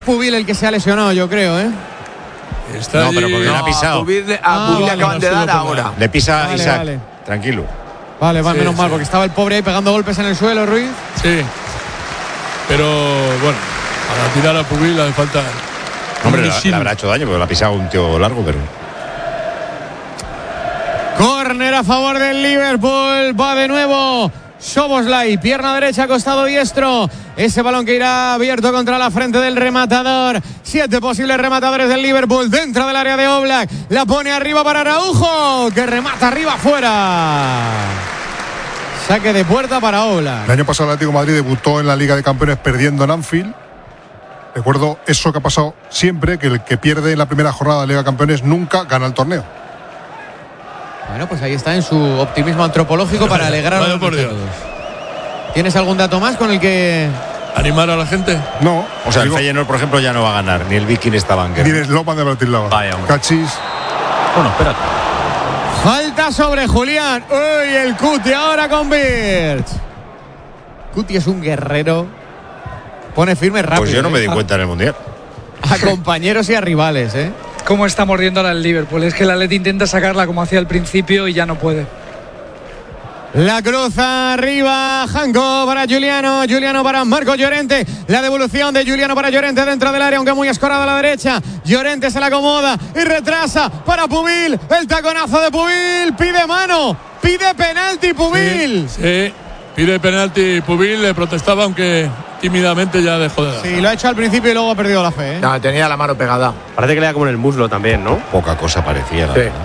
Pubil el que se ha lesionado, yo creo, ¿eh? Está no, pero porque le ha pisado. A Pubil le acaban de dar ahora. Le pisa Vale, Isaac. vale. Tranquilo. Vale, Sí, menos mal, sí. porque estaba el pobre ahí pegando golpes en el suelo, Ruiz. Sí. Pero bueno, para tirar a Pubil hace falta. Hombre, un le misil. habrá hecho daño porque le ha pisado un tío largo, pero. Córner a favor del Liverpool. Va de nuevo Szoboszlai, pierna derecha, costado diestro. Ese balón que irá abierto contra la frente del rematador. 7 posibles rematadores del Liverpool dentro del área de Oblak. La pone arriba para Araujo, que remata arriba afuera. Saque de puerta para Oblak. El año pasado el Atlético de Madrid debutó en la Liga de Campeones perdiendo en Anfield. Recuerdo eso que ha pasado siempre, que el que pierde en la primera jornada de la Liga de Campeones nunca gana el torneo. Bueno, pues ahí está en su optimismo antropológico para alegrar a Vaya los por Dios. todos. ¿Tienes algún dato más con el que...? Animar a la gente. No, O sea, el digo, Feyenoord, por ejemplo, ya no va a ganar. Ni el Viking Stavanger. ni el Slovan de Bratislava. Vaya, hombre. Cachis. Bueno, espérate. Falta sobre Julián. ¡Uy! El Cuti ahora con Birch. Cuti es un guerrero. Pone firme rápido. Pues yo no me di cuenta en el Mundial. A compañeros y a rivales, ¿eh? Cómo está mordiendo ahora el Liverpool. Es que el Atleti intenta sacarla como hacía al principio y ya no puede. La cruza arriba, Janko para Giuliano, Giuliano para Marco Llorente, la devolución de Giuliano para Llorente dentro del área, aunque muy escorado a la derecha. Llorente se la acomoda y retrasa para Pubil, el taconazo de Pubil, pide mano, pide penalti Pubil. Sí, pide penalti Pubil, le protestaba, aunque tímidamente ya dejó de dar. Sí, lo ha hecho al principio y luego ha perdido la fe, ¿eh? No, tenía la mano pegada. Parece que le da como en el muslo también, ¿no? Poca cosa parecía, la Sí. verdad.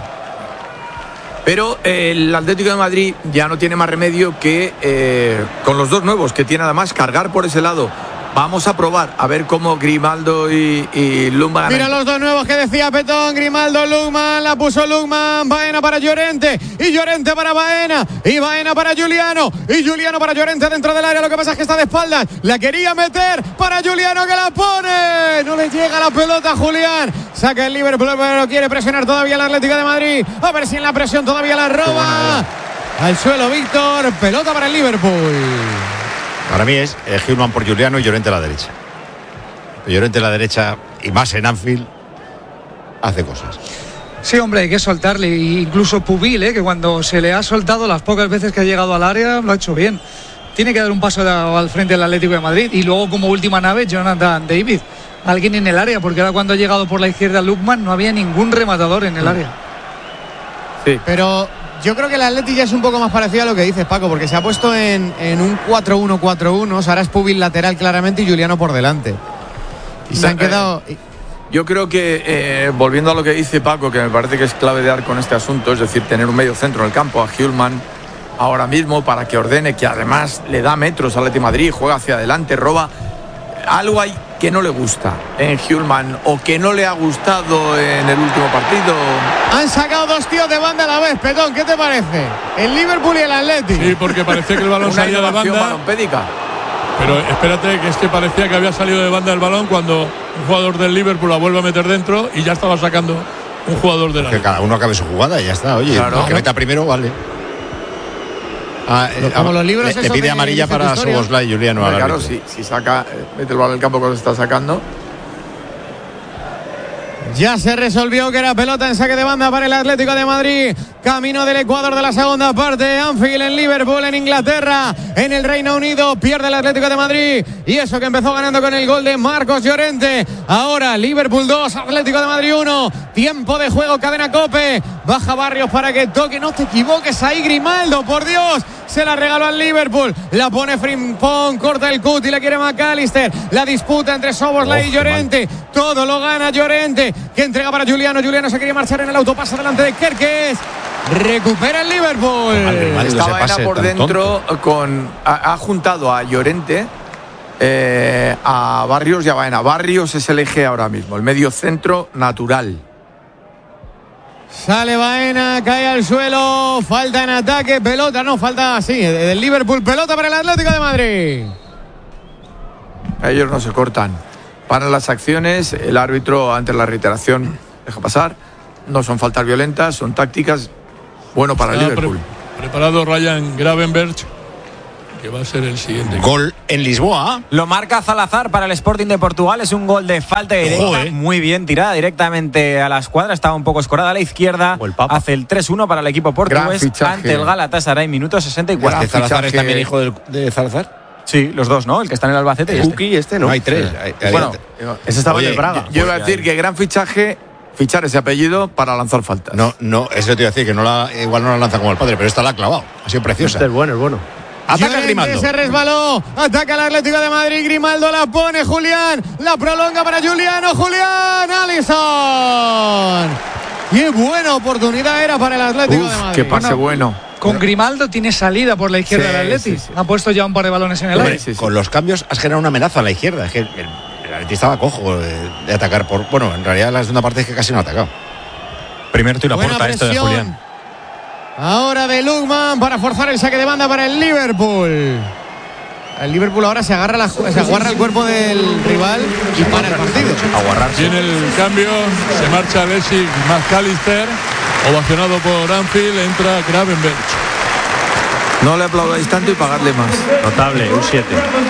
Pero el Atlético de Madrid ya no tiene más remedio que con los dos nuevos que tiene además cargar por ese lado. Vamos a probar a ver cómo Grimaldo y Lundman. Mira los dos nuevos que decía Petón, Grimaldo, Lundman, la puso Lundman, Baena para Llorente, y Llorente para Baena, y Baena para Giuliano, y Giuliano para Llorente dentro del área, lo que pasa es que está de espaldas, la quería meter para Giuliano que la pone, no le llega la pelota a Julián, saca el Liverpool, pero quiere presionar todavía el Atlético de Madrid, a ver si en la presión todavía la roba, al suelo Víctor, pelota para el Liverpool. Para mí es Hillman por Giuliano y Llorente a la derecha. Llorente a la derecha, y más en Anfield, hace cosas. Sí, hombre, hay que soltarle. Incluso Pubil, que cuando se le ha soltado las pocas veces que ha llegado al área, lo ha hecho bien. Tiene que dar un paso al frente del Atlético de Madrid. Y luego, como última nave, Jonathan David. Alguien en el área, porque ahora cuando ha llegado por la izquierda Lukman no había ningún rematador en el área. Sí. Pero yo creo que el Atleti ya es un poco más parecido a lo que dices, Paco, porque se ha puesto en un 4-1-4-1, o sea, ahora es Pubil lateral claramente y Giuliano por delante. Y se han quedado... Yo creo que, volviendo a lo que dice Paco, que me parece que es clave de dar con este asunto, es decir, tener un medio centro en el campo, a Hillman ahora mismo, para que ordene, que además le da metros al Atlético de Madrid, juega hacia adelante, roba. Algo hay que no le gusta en Hillman, o que no le ha gustado en el último partido. Han sacado dos tíos de banda a la vez, Petón, ¿qué te parece? El Liverpool y el Atleti. Sí, porque parecía que el balón Una salía de innovación banda. balompédica. Pero espérate, que es que parecía que había salido de banda el balón cuando un jugador del Liverpool la vuelve a meter dentro y ya estaba sacando un jugador del Que área. cada uno acabe su jugada y ya está. Oye, Claro. el que meta primero, vale. Como los libros le esos pide de amarilla Dice tu para historia. Szoboszlai y Giuliano al Claro, árbitro. si saca, mete el balón en el campo cuando se está sacando. Ya se resolvió que era pelota en saque de banda para el Atlético de Madrid. Camino del Ecuador de la segunda parte. Anfield en Liverpool, en Inglaterra, en el Reino Unido. Pierde el Atlético de Madrid. Y eso que empezó ganando con el gol de Marcos Llorente. Ahora Liverpool 2, Atlético de Madrid 1. Tiempo de juego, cadena COPE. Baja Barrios para que toque. No te equivoques ahí, Grimaldo, por Dios. Se la regaló al Liverpool. La pone Frimpong, corta el Cuti, la quiere McAllister. La disputa entre Szoboszlai y Llorente. Todo lo gana Llorente, que entrega para Giuliano. Giuliano se quería marchar en el autopase delante de Kerkez. Recupera el Liverpool. Está Baena por dentro ha juntado a Llorente, a Barrios y a Baena. Barrios es el eje ahora mismo, el medio centro natural. Sale Baena, cae al suelo, falta en ataque, pelota, no, falta, sí, del Liverpool, pelota para el Atlético de Madrid. Ellos no se cortan. Paran las acciones, el árbitro ante la reiteración deja pasar. No son faltas violentas, son tácticas. Bueno para el Está Liverpool. preparado Ryan Gravenberch, que va a ser el siguiente. Gol en Lisboa. Lo marca Salazar para el Sporting de Portugal. Es un gol de falta directa. Joder. Muy bien tirada directamente a la escuadra. Estaba un poco escorada a la izquierda. Hace el 3-1 para el equipo portugués ante el Galatasaray, minuto 64. ¿Este Salazar es también hijo de Salazar? Sí, los dos, ¿no? El que está en el Albacete y Kuki, este no. No, hay tres. Bueno, ese estaba en Oye, el Braga. Yo iba a decir que gran fichaje, fichar ese apellido para lanzar faltas. No, eso te iba a decir, que igual no la lanza como el padre, pero esta la ha clavado. Ha sido preciosa. Este es bueno, es bueno. Ataca Grimaldo. Se resbaló. Ataca el Atlético de Madrid. Grimaldo la pone. Julián. La prolonga para Juliano. Julián. Alisson. Qué buena oportunidad era para el Atlético de Madrid. Qué pase bueno. Con Grimaldo tiene salida por la izquierda Sí, del Atleti. sí, sí. Ha puesto ya un par de balones en el Hombre, aire. con los cambios has generado una amenaza a la izquierda. Es que el Atleti estaba cojo de atacar por. Bueno, en realidad la segunda parte es que casi no ha atacado. primer tiro a Buena puerta esto de presión. Julián. Ahora de Lukman para forzar el saque de banda para el Liverpool. El Liverpool ahora se agarra el cuerpo del rival y para el partido. Tiene el cambio, se marcha Alexis McAllister, ovacionado por Anfield, entra Gravenberch. No le aplaudáis tanto y pagarle más. Notable, un 7.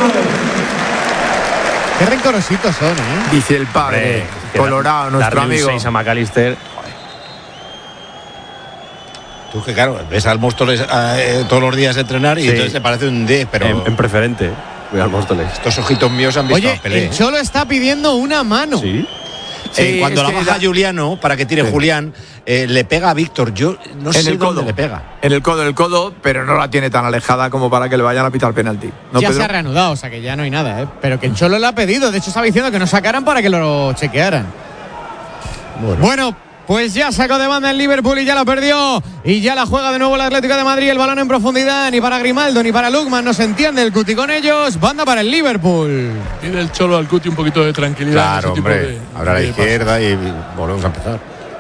Qué rencorositos son, ¿eh? Dice el padre, colorado, nuestro darle amigo. un 6 a McAllister. Tú que claro, ves al Móstoles todos los días entrenar y Sí. entonces te parece un 10, pero En preferente. Cuidado, Móstoles. estos ojitos míos han visto Oye, a Pelé. el Cholo está pidiendo una mano. Sí. Sí, Cuando es la que baja da- Juliano para que tire Sí. Julián, le pega a Víctor. Yo no sé En el dónde codo. le pega. En el codo, pero no la tiene tan alejada como para que le vayan a pitar penalti. ¿No, Ya Pedro? se ha reanudado, o sea que ya no hay nada, ¿eh? Pero que el Cholo le ha pedido. De hecho, estaba diciendo que no sacaran para que lo chequearan. Bueno, pues ya sacó de banda el Liverpool y ya la perdió. Y ya la juega de nuevo el Atlético de Madrid. El balón en profundidad, ni para Grimaldo ni para Lukman. No se entiende el Cuti con ellos. Banda para el Liverpool. Pide el Cholo al Cuti un poquito de tranquilidad. en Claro, ese tipo hombre. de- Ahora a la de izquierda y volvemos a empezar.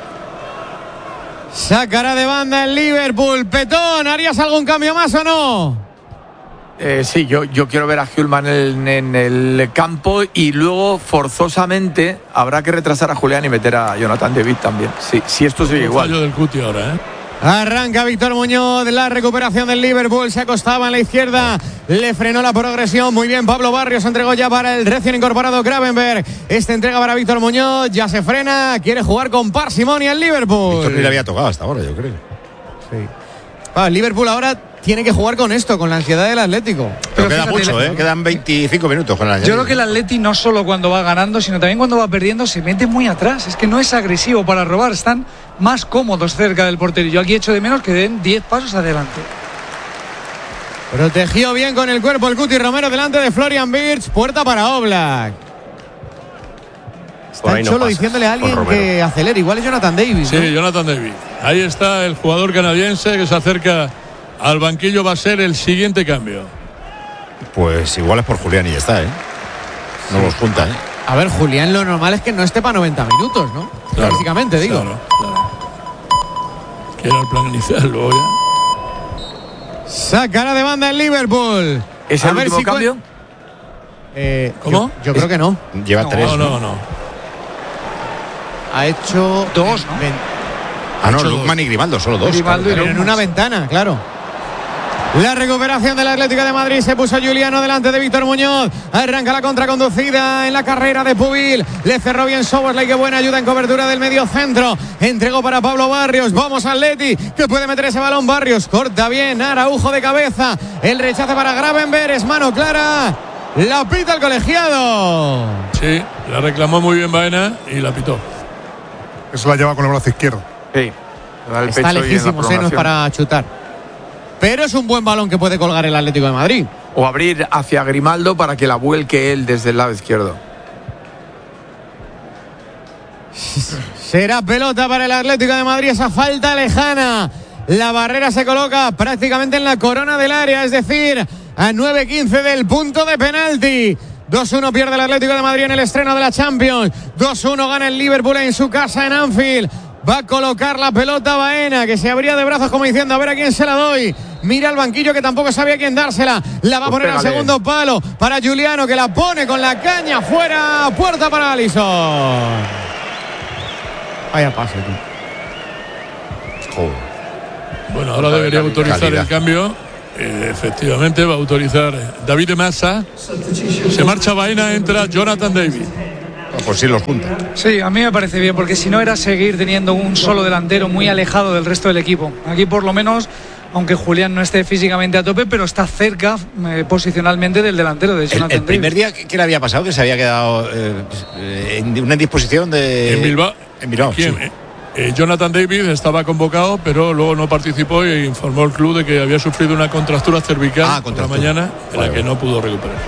Sacará de banda el Liverpool. Petón, ¿harías algún cambio más o no? Sí, yo quiero ver a Hjulman en el campo y luego forzosamente habrá que retrasar a Julián y meter a Jonathan David también. Sí, si esto sigue pasos. igual. Fallo del Cuti ahora, ¿eh? Arranca Víctor Muñoz, la recuperación del Liverpool, se acostaba en la izquierda, le frenó la progresión, muy bien Pablo Barrios, entregó ya para el recién incorporado Gravenberg, esta entrega para Víctor Muñoz, ya se frena, quiere jugar con parsimonia el Liverpool. Víctor ni le había tocado hasta ahora, yo creo. El Liverpool ahora tiene que jugar con esto, con la ansiedad del Atlético. Pero queda fíjate, mucho, quedan 25 minutos con la Yo creo que el Atleti no solo cuando va ganando, sino también cuando va perdiendo, se mete muy atrás. Es que no es agresivo para robar, están más cómodos cerca del portero. Yo aquí echo de menos que den 10 pasos adelante. Protegió bien con el cuerpo el Cuti Romero delante de Florian Wirtz, puerta para Oblak. Por Está ahí el no Cholo pasas, diciéndole a alguien con Romero. que acelere, igual es Jonathan Davis. Sí, ¿no? Jonathan David. Ahí está el jugador canadiense que se acerca al banquillo, va a ser el siguiente cambio. Pues igual es por Julián y ya está, No los junta, A ver, Julián, lo normal es que no esté para 90 minutos, ¿no? Claro, Básicamente, digo. Claro. Que era el plan inicial, luego ya. Sacará de banda el Liverpool. ¿Es A el ver último si cambio? ¿Cómo? Yo creo que no. Lleva No, 3. No. Ha hecho 2, ¿no? Ah, no, Lukman y Grimaldo, solo 2. Grimaldo y Pero en una ventana, claro. La recuperación del Atlético de Madrid, se puso Juliano delante de Víctor Muñoz, arranca la contraconducida en la carrera de Pubil, le cerró bien Soboslai, qué buena ayuda en cobertura del medio centro, entregó para Pablo Barrios, vamos Atleti, que puede meter ese balón Barrios, corta bien, Araujo de cabeza, el rechace para Gravenberg, es mano clara, la pita el colegiado. Sí, la reclamó muy bien Baena y la pitó. Eso la lleva con el brazo izquierdo. Sí. El Está pecho y en la lejísimo, no es prolongación. para chutar. Pero es un buen balón que puede colgar el Atlético de Madrid. O abrir hacia Grimaldo para que la vuelque él desde el lado izquierdo. Será pelota para el Atlético de Madrid, esa falta lejana. La barrera se coloca prácticamente en la corona del área, es decir, a 9:15 del punto de penalti. 2-1 pierde el Atlético de Madrid en el estreno de la Champions. 2-1 gana el Liverpool en su casa en Anfield. Va a colocar la pelota Baena, que se abría de brazos como diciendo a ver a quién se la doy. Mira al banquillo que tampoco sabía a quién dársela. La va a poner al pégale. segundo palo para Juliano, que la pone con la caña fuera. Puerta para Alisson. Vaya pase, tío. Joder. Bueno, ahora debería autorizar calidad. el cambio Efectivamente va a autorizar David de Massa. Se marcha Baena, entra Jonathan David. Pues sí los junta. Sí, a mí me parece bien, porque si no era seguir teniendo un solo delantero muy alejado del resto del equipo. Aquí por lo menos, aunque Julián no esté físicamente a tope, pero está cerca posicionalmente del delantero de Jonathan David. El primer día, ¿qué le había pasado? Que se había quedado en una indisposición de... En Bilbao. En Bilbao, ¿Quién? sí. Jonathan David estaba convocado, pero luego no participó e informó el club de que había sufrido una contractura cervical por la mañana, de la que no pudo recuperar.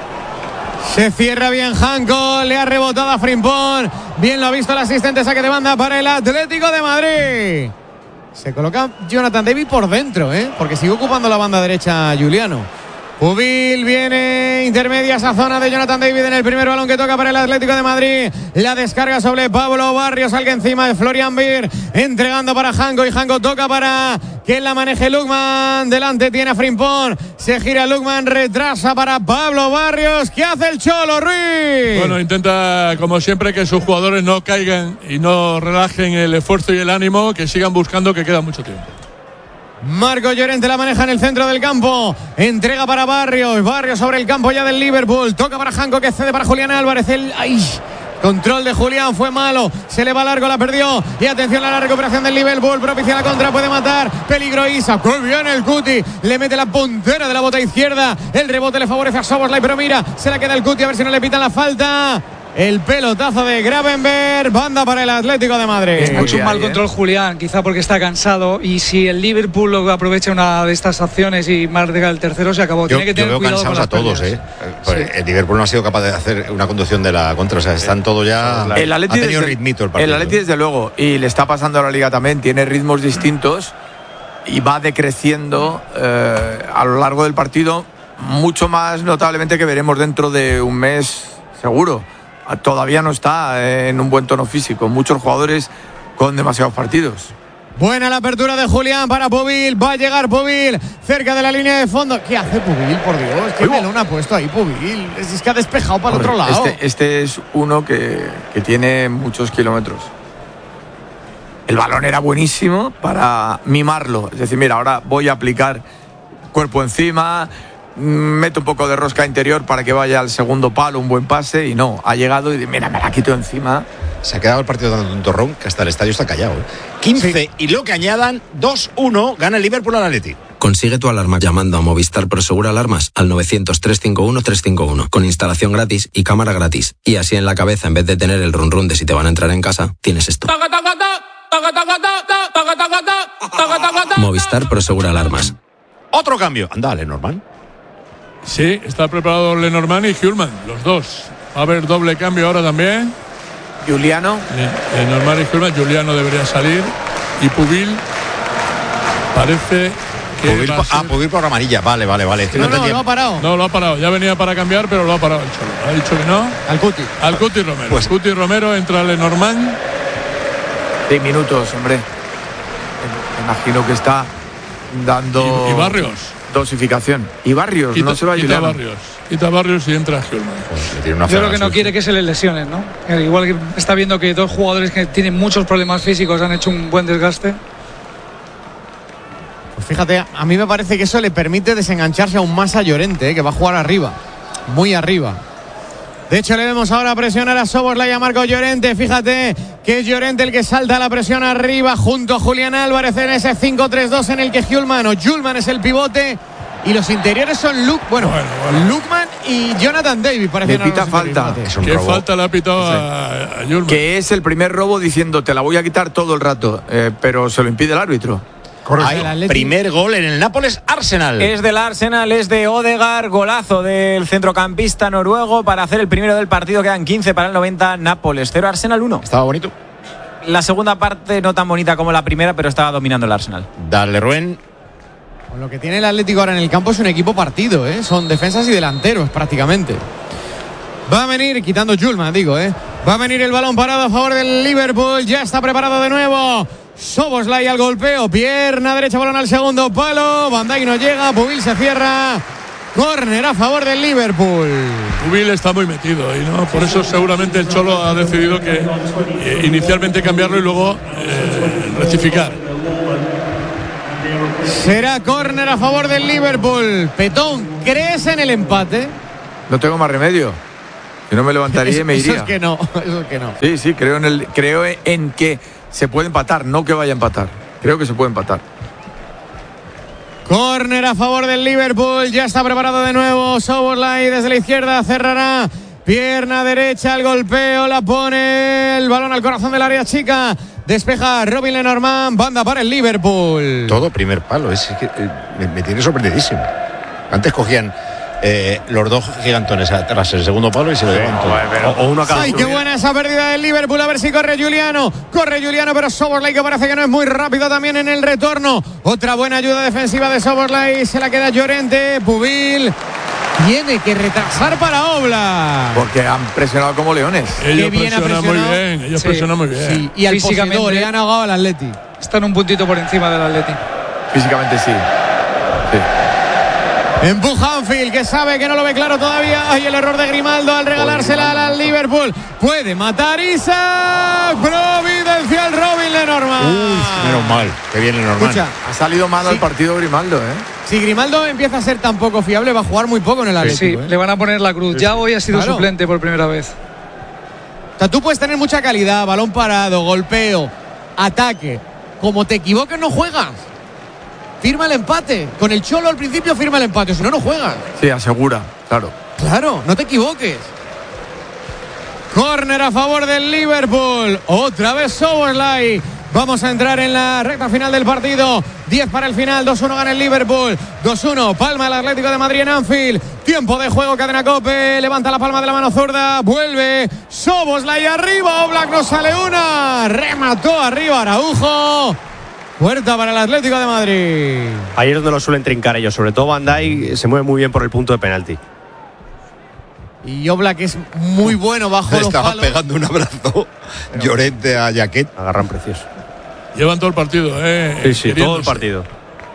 Se cierra bien Janko, le ha rebotado a Frimpón. Bien lo ha visto el asistente, saque de banda para el Atlético de Madrid. Se coloca Jonathan David por dentro, porque sigue ocupando la banda derecha Juliano. Pubil viene intermedia esa zona de Jonathan David en el primer balón que toca para el Atlético de Madrid. La descarga sobre Pablo Barrios, alguien encima de Florian Vir, entregando para Janko, y Janko toca para que la maneje Lukman. Delante tiene a Frimpón, se gira Lukman, retrasa para Pablo Barrios. ¿Qué hace el Cholo, Ruiz? Bueno, intenta como siempre que sus jugadores no caigan y no relajen el esfuerzo y el ánimo, que sigan buscando, que queda mucho tiempo. Marco Llorente la maneja en el centro del campo, entrega para Barrios sobre el campo ya del Liverpool, toca para Janko, que cede para Julián Álvarez. Control de Julián, fue malo, se le va largo, la perdió, y atención a la recuperación del Liverpool, propicia la contra, puede matar, peligro Isa, que bien el Cuti, le mete la puntera de la bota izquierda, el rebote le favorece a Szoboszlai, pero mira, se la queda el Cuti, a ver si no le pitan la falta. El pelotazo de Gravenberg, banda para el Atlético de Madrid. Ha hecho un mal control Julián, quizá porque está cansado, y si el Liverpool aprovecha una de estas acciones y marca el tercero, se acabó. Tiene que tener veo cuidado cansados con las a todos, pérdidas. Sí. El Liverpool no ha sido capaz de hacer una conducción de la contra, o sea, están todos ya... El Atleti, ha tenido ritmito el partido. El Atleti, desde luego, y le está pasando a la Liga también, tiene ritmos distintos y va decreciendo a lo largo del partido, mucho más notablemente que veremos dentro de un mes seguro. Todavía no está en un buen tono físico. Muchos jugadores con demasiados partidos. Buena la apertura de Julián para Pubil. Va a llegar Pubil cerca de la línea de fondo. ¿Qué hace Pubil, por Dios? ¿Qué melón ha puesto ahí Pubil? Es que ha despejado para el otro lado. Este es uno que tiene muchos kilómetros. El balón era buenísimo para mimarlo. Es decir, mira, ahora voy a aplicar cuerpo encima, meto un poco de rosca interior para que vaya al segundo palo, un buen pase, y no, ha llegado y mira, me la quito encima. Se ha quedado el partido dando un torrón que hasta el estadio está callado. 15 sí. Y lo que añadan, 2-1, gana el Liverpool al Atleti. Consigue tu alarma llamando a Movistar Prosegur Alarmas al 900-351-351 con instalación gratis y cámara gratis. Y así en la cabeza, en vez de tener el run run de si te van a entrar en casa, tienes esto. Movistar Prosegur Alarmas. Otro cambio. Anda, Lenormand. Sí, está preparado Lenormand y Hjulmand, los dos. Va a haber doble cambio ahora también. Juliano. Lenormand y Hjulmand. Juliano debería salir. Y Pubil parece que Pubil por amarilla. Vale. No, lo ha parado. No, lo ha parado. Ya venía para cambiar, pero lo ha parado el Cholo. Ha dicho que no. Al Cuti Romero. Pues. Cuti Romero, entra Lenormand. 6 minutos, hombre. Me imagino que está dando... Y Barrios. Dosificación. Y Barrios, no se va a ayudar. Quita Barrios y entra Hjulmand. Yo creo que no quiere que se le lesionen, ¿no? Igual que está viendo que dos jugadores que tienen muchos problemas físicos han hecho un buen desgaste. Pues fíjate, a mí me parece que eso le permite desengancharse aún más a Llorente, que va a jugar arriba, muy arriba. De hecho, le vemos ahora presionar a Szoboszlai y a Marco Llorente. Fíjate que es Llorente el que salta la presión arriba junto a Julián Álvarez en ese 5-3-2 en el que Hjulmand es el pivote y los interiores son Lukman y Jonathan David. Le pita falta. ¿Qué falta le ha pitado a Hjulmand? Que es el primer robo diciendo te la voy a quitar todo el rato, pero se lo impide el árbitro. Hay primer gol en el Nápoles-Arsenal. Es del Arsenal, es de Odegaard, golazo del centrocampista noruego para hacer el primero del partido. Quedan 15 para el 90, Nápoles 0, Arsenal 1. Estaba bonito. La segunda parte no tan bonita como la primera, pero estaba dominando el Arsenal. Dale, Rubén. Con lo que tiene el Atlético ahora en el campo es un equipo partido, son defensas y delanteros prácticamente. Va a venir, quitando Hjulmand, va a venir el balón parado a favor del Liverpool. Ya está preparado de nuevo Szoboszlai al golpeo, pierna derecha, balón al segundo palo, Van Dijk no llega, Pubil se cierra, córner a favor del Liverpool. Pubil está muy metido y no, por eso seguramente el Cholo ha decidido que inicialmente cambiarlo y luego rectificar. Será córner a favor del Liverpool. Petón, ¿crees en el empate? No tengo más remedio. Si no me levantaría y me iría. Eso es que no. Sí, creo en que se puede empatar, no que vaya a empatar. Creo que se puede empatar. Córner a favor del Liverpool. Ya está preparado de nuevo Szoboszlai desde la izquierda. Cerrará. Pierna derecha, el golpeo, la pone el balón al corazón del área chica. Despeja Robin Lenormand, banda para el Liverpool. Todo primer palo, es que me tiene sorprendidísimo. Antes cogían los dos gigantones tras el segundo palo y se lo llevan todo. O uno a cada. ¡Ay, qué buena esa pérdida del Liverpool! A ver si corre Juliano. Corre Juliano, pero Szoboszlai, que parece que no es muy rápido también en el retorno. Otra buena ayuda defensiva de Szoboszlai. Se la queda Llorente. Pubil tiene que retrasar para Oblak. Porque han presionado como leones. Ellos presionan muy bien. Ellos presionan muy bien. Sí, y al físicamente le han ahogado al Atleti. Están un puntito por encima del Atleti. Físicamente sí. Empuja Anfield, que sabe que no lo ve claro todavía. Ay, el error de Grimaldo al regalársela al Liverpool. Puede matar Isaac. Providencial Robin Lenormand. Menos mal, que viene Lenormand. Escucha, ha salido mal al partido Grimaldo, Si Grimaldo empieza a ser tan poco fiable, va a jugar muy poco en el Atlético. Sí, le van a poner la cruz. Ya hoy ha sido suplente por primera vez. O sea, tú puedes tener mucha calidad, balón parado, golpeo, ataque. Como te equivoques, no juegas. Firma el empate. Con el Cholo al principio firma el empate, si no, no juegas. Sí, asegura, claro. Claro, no te equivoques. Córner a favor del Liverpool. Otra vez Szoboszlai. Vamos a entrar en la recta final del partido. 10 para el final, 2-1 gana el Liverpool. 2-1, palma el Atlético de Madrid en Anfield. Tiempo de juego, Cadena COPE. Levanta la palma de la mano zurda. Vuelve Szoboszlai arriba. Oblak no sale una. Remató arriba Araujo. Puerta para el Atlético de Madrid. Ahí es donde lo suelen trincar ellos. Sobre todo Van Dijk se mueve muy bien por el punto de penalti. Y Oblak es muy bueno bajo los palos. Estaba pegando un abrazo Llorente a Jaquet. Agarran precioso. Llevan todo el partido, Sí, todo el partido.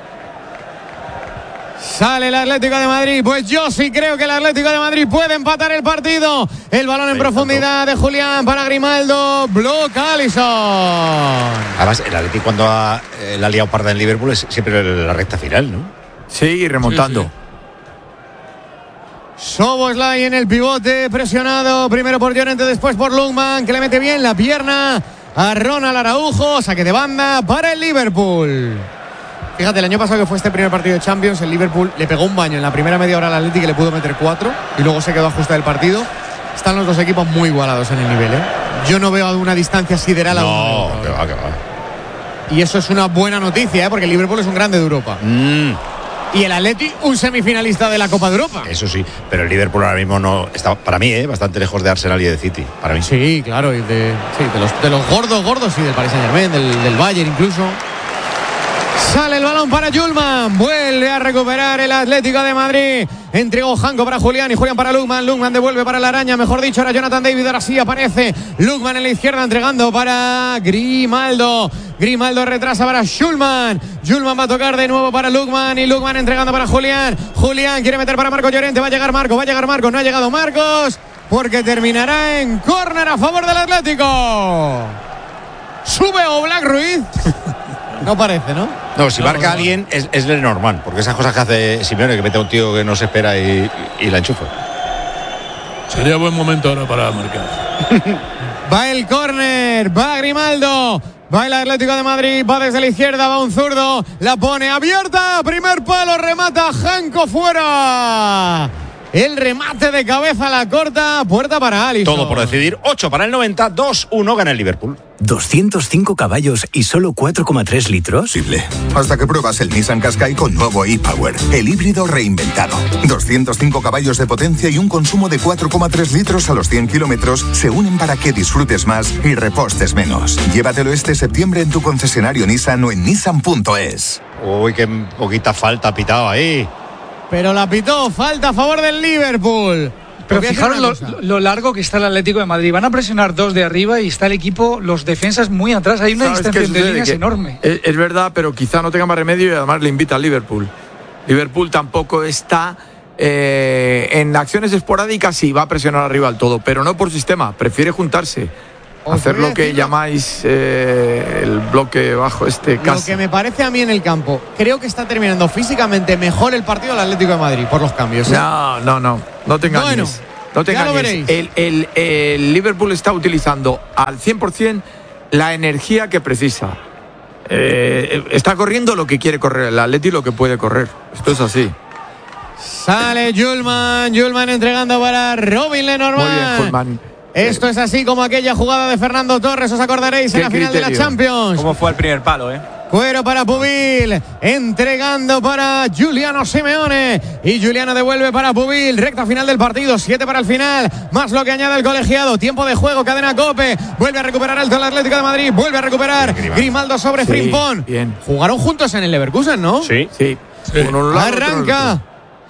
Sale el Atlético de Madrid. Pues yo sí creo que el Atlético de Madrid puede empatar el partido. El balón en profundidad de Julián para Grimaldo. Bloca Alisson. Además, el Atlético cuando la ha liado parda en Liverpool es siempre la recta final, ¿no? Sí, y remontando. Szoboszlai en el pivote, presionado primero por Llorente, después por Lundman, que le mete bien la pierna a Ronald Araujo. Saque de banda para el Liverpool. Fíjate, el año pasado que fue este primer partido de Champions, el Liverpool le pegó un baño en la primera media hora al Atlético y le pudo meter 4 y luego se quedó ajustado el partido. Están los dos equipos muy igualados en el nivel, Yo no veo una distancia sideral. No, que va. Y eso es una buena noticia, porque el Liverpool es un grande de Europa. Y el Atleti, un semifinalista de la Copa de Europa. Eso sí, pero el Liverpool ahora mismo no está, para mí, bastante lejos de Arsenal y de City. Para mí. Sí, claro, y de los gordos, sí, del Paris Saint-Germain, del Bayern incluso. Sale el balón para Julman. Vuelve a recuperar el Atlético de Madrid. Entregó Janko para Julián y Julián para Lukman. Lukman devuelve para la araña. Mejor dicho, era Jonathan David. Ahora sí aparece Lukman en la izquierda entregando para Grimaldo. Grimaldo retrasa para Julman. Julman va a tocar de nuevo para Lukman. Y Lukman entregando para Julián. Julián quiere meter para Marcos Llorente. Va a llegar Marcos. No ha llegado Marcos. Porque terminará en córner a favor del Atlético. Sube Oblak Ruiz. No parece, ¿no? No, si marca a alguien es Lenormand, porque esas cosas que hace Simeone, que mete a un tío que no se espera y la enchufa. Sería buen momento ahora para marcar. Va el córner, va Grimaldo, va el Atlético de Madrid, va desde la izquierda, va un zurdo, la pone abierta, primer palo, remata Janko fuera. El remate de cabeza a la corta, puerta para Alisson. Todo por decidir, 8 para el 90, 2-1 gana el Liverpool. 205 caballos y solo 4,3 litros. Hasta que pruebas el Nissan Qashqai con nuevo e-Power, el híbrido reinventado. 205 caballos de potencia y un consumo de 4,3 litros a los 100 kilómetros se unen para que disfrutes más y repostes menos. Llévatelo este septiembre en tu concesionario Nissan o en nissan.es. Uy, qué poquita falta ha pitado ahí. Pero la pitó, falta a favor del Liverpool. Pero fijaros lo largo que está el Atlético de Madrid. Van a presionar dos de arriba y está el equipo, los defensas muy atrás. Hay una distancia de líneas enorme. Es verdad, pero quizá no tenga más remedio y además le invita al Liverpool. Liverpool tampoco está en acciones esporádicas, sí va a presionar arriba al todo, pero no por sistema, prefiere juntarse. hacer lo que llamáis el bloque bajo casi. Lo que me parece a mí en el campo, creo que está terminando físicamente mejor el partido del Atlético de Madrid por los cambios. No te engañes. Bueno, no te ya lo engañes. veréis. El Liverpool está utilizando al 100% la energía que precisa. Está corriendo lo que quiere correr el Atleti, lo que puede correr. Esto es así. Sale Yulman entregando para Robin Lenormand. Muy bien, Yulman. Esto es así como aquella jugada de Fernando Torres, os acordaréis, en la final de la Champions. ¿Cómo fue el primer palo, Cuero para Pubil, entregando para Giuliano Simeone. Y Giuliano devuelve para Pubil. Recta final del partido, 7 para el final. Más lo que añade el colegiado. Tiempo de juego, cadena COPE. Vuelve a recuperar el Atlético de Madrid. Vuelve a recuperar Grimaldo sobre Frimpong. Bien. Jugaron juntos en el Leverkusen, ¿no? Sí. Arranca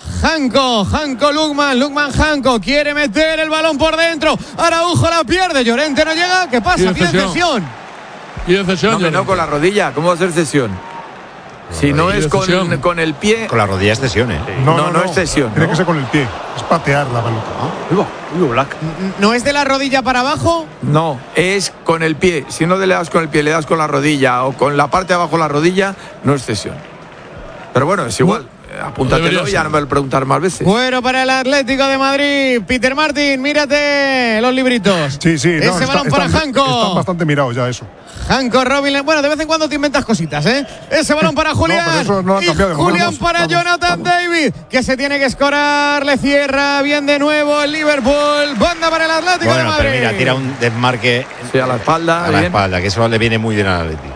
Janko, Lukman, Janko. Quiere meter el balón por dentro. Araujo la pierde. Llorente no llega. ¿Qué pasa? Tiene cesión. Y de cesión. No, con la rodilla. ¿Cómo va a ser cesión? Si no es con el pie. Con la rodilla es cesión, ¿eh? No es cesión. Tiene que ser con el pie. Es patear la pelota. Black. ¿No es de la rodilla para abajo? No, es con el pie. Si no le das con el pie, le das con la rodilla o con la parte de abajo de la rodilla, no es cesión. Pero bueno, es igual. Apúntatelo y ya no me lo preguntar más veces. Bueno, para el Atlético de Madrid. Peter Martin, mírate los libritos. Sí. Ese balón para Janko. Están bastante mirados ya eso. Janko, Robin. Bueno, de vez en cuando te inventas cositas, ¿eh? Ese balón para Julián. No, eso no ha cambiado. Julián para Jonathan David, que se tiene que escorar. Le cierra bien de nuevo el Liverpool. Banda para el Atlético de Madrid. Pero mira, tira un desmarque a la espalda. A la espalda, que eso le viene muy bien al Atlético.